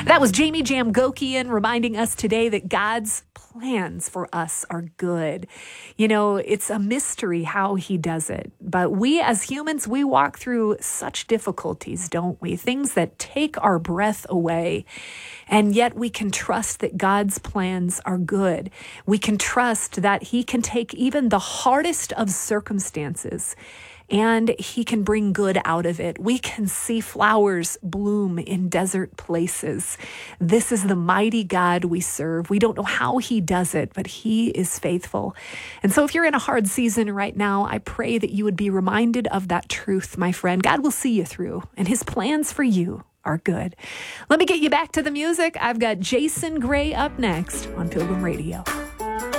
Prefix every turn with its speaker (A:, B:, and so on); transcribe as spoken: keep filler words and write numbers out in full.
A: That was Jamie Jamgokian reminding us today that God's plans for us are good. You know, it's a mystery how he does it. But we as humans, we walk through such difficulties, don't we? Things that take our breath away. And yet we can trust that God's plans are good. We can trust that he can take even the hardest of circumstances and he can bring good out of it. We can see flowers bloom in desert places. This is the mighty God we serve. We don't know how he does it, but he is faithful. And so if you're in a hard season right now, I pray that you would be reminded of that truth, my friend. God will see you through, and his plans for you are good. Let me get you back to the music. I've got Jason Gray up next on Pilgrim Radio.